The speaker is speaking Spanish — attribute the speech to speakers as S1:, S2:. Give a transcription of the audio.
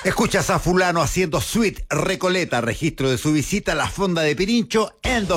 S1: Escuchas a fulano haciendo Suite Recoleta, registro de su visita a la Fonda de Pirincho en